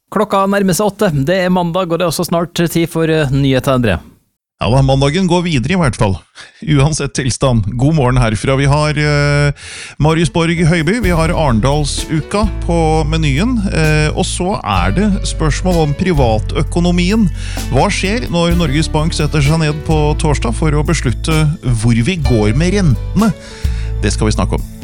Klokka nærmer seg 8. Det mandag, og det også snart tid for nyheter, André. Ja da, mandagen går videre i hvert fall. Uansett tilstand. God morgen herfra. Vi har Marius Borg Høiby, vi har Arendalsuka på menyen, og så det spørsmål om privatøkonomien. Hva skjer når Norges Bank setter seg ned på torsdag for å beslutte hvor vi går med rentene? Det skal vi snakke om.